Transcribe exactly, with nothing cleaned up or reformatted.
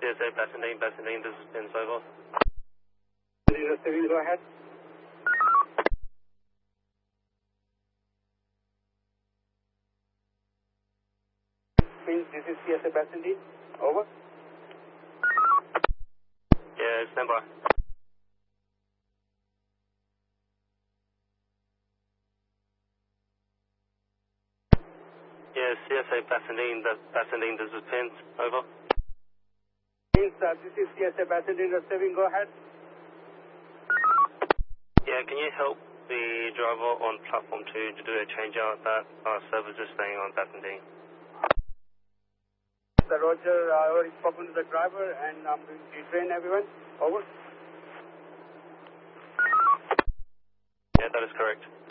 C S A Bassendean, Bassendean, this is Pins, over. Receiving, go ahead. Pins, this is C S A Bassendean, over. Yeah, stand by. Yeah, C S A Bassendean, Bassendean, this is Pins, over. Pins, uh, this is C S A Bassendean, receiving, go ahead. Yeah, can you help the driver on platform two to do a change out that our service is staying on Bassendean? Sir Roger, I already spoken to the driver and I'm going to retrain everyone. Over. Yeah, that is correct.